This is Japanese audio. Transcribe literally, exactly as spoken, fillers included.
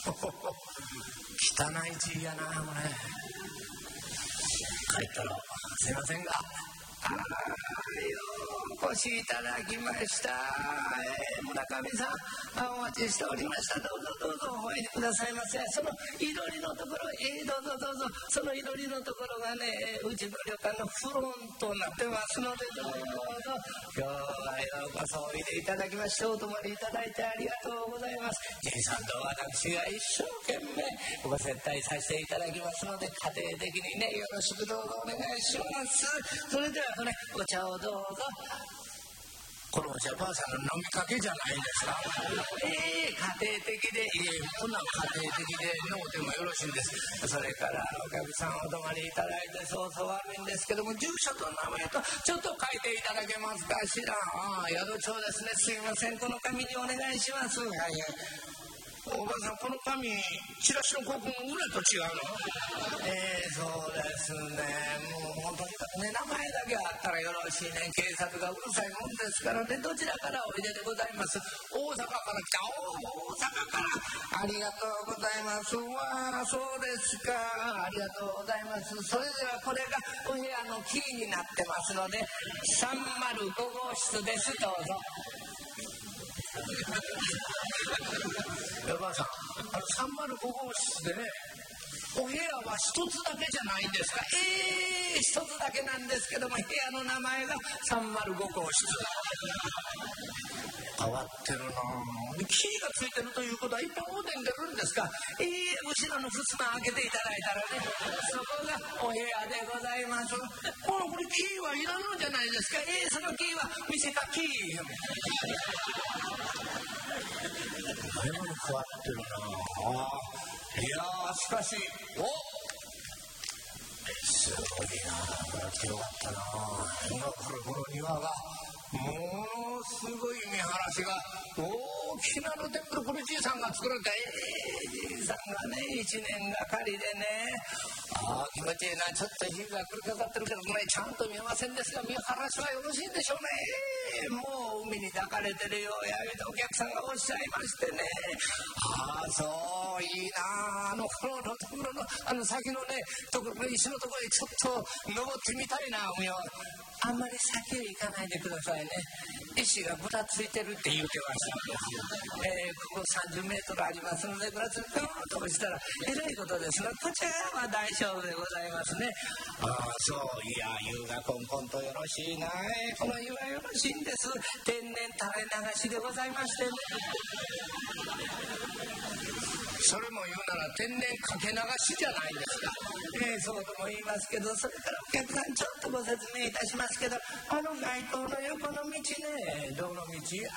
汚い字やなこれ。帰ったらすいませんが、あようお越しいただきました、えー、村上さんお待ちしておりました。どうぞどうぞお入りくださいませ。そのいろりのところ、えー、どうぞどうぞ。そのいろりのところがね、うちの旅館のフロントになってますので、どうぞ今日はようこそおいでいただきまして、お泊まりいただいてありがとうございます。じいさんと私が一生懸命ご接待させていただきますので、家庭的にねよろしくどうぞお願いします。それではこれお茶をどうぞ。このお茶ばあさんの飲みかけじゃないですか。ええー、家庭的で、ええー、こんな家庭的で飲んでもよろしいんです。それからお客さんお泊まりいただいてそうそう悪いんですけども、住所と名前とちょっと書いていただけますかしら。ああ、宿帳ですね。すいません、この紙にお願いします。はいはい。おばさん、この紙チラシの広告の裏と違うの？えー、そうですね。もう本当にね、名前だけあったらよろしいね。警察がうるさいもんですからね。どちらからおいででございます？大阪から来た。大阪からありがとうございます。わあ、そうですか。ありがとうございます。それではこれがお部屋のキーになってますので、さんまるごごうしつです。どうぞ。おばあさん、あのさんまるごごうしつでね、お部屋は一つだけじゃないんですか？ええー、一つだけなんですけども、部屋の名前がさんまるごごうしつ。変わってるな。キーがついてるということは一般おでん出るんですか？ええー、後ろの襖開けていただいたらね、そこがお部屋でございます。このこれキーはいらぬんじゃないですか？ええー、そのキーは店かキー。変わってるな。あ、いやー、しかし、おすごいな。これ広がったな。今これこの庭がものすごい見晴らしが大きな露天風呂。これじいさんが作られた。えー、じいさんがね一年がかりでね、ああ気持ちいいな。ちょっと日が来るかかってるけどね、ちゃんと見えませんですが、見晴らしはよろしいんでしょうね。もう海に抱かれてるようやお客さんがおっしゃいましてね、ああそういいな。あのこの露天風呂のあの先のねところ、石のところへちょっと登ってみたいな。あんまり先へ行かないでくださいね。石がぶらついてるって言うてましたんですよ。えー、ここさんじゅうメートルありますので、ぶらついてると押したらえらいことですが、こちらは大丈夫でございますね。ああそういや、湯がコンコンとよろしいな。この湯はよろしいんです。天然垂れ流しでございましてね。それも言うなら天然かけ流しじゃないですか。えー、そうとも言いますけど、それからお客さんちょっとご説明いたしますけど、あの街灯の横の道ね、どの道